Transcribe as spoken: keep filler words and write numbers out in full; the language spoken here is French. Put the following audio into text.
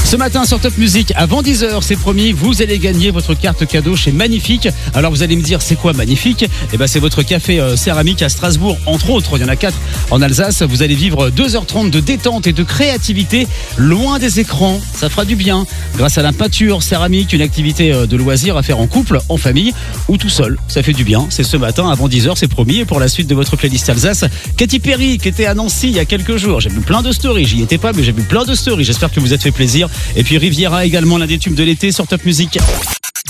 Ce matin sur Top Music, avant dix heures, c'est promis, vous allez gagner votre carte cadeau chez Magnifique. Alors vous allez me dire, c'est quoi Magnifique ? Eh ben c'est votre café euh, céramique à Strasbourg, entre autres. Il y en a quatre en Alsace. Vous allez vivre deux heures trente de détente et de créativité, loin des écrans. Ça fera du bien. Grâce à la peinture céramique, une activité euh, de loisir à faire en couple, en famille ou tout seul. Ça fait du bien. C'est ce matin, avant dix heures, c'est promis. Et pour la suite de votre playlist Alsace, Katy Perry, qui était à Nancy il y a quelques jours. J'ai vu plein de stories. J'y étais pas, mais j'ai vu plein de stories. J'espère que vous êtes fait plaisir. Et puis Riviera également, l'un des tubes de l'été sur Top Music.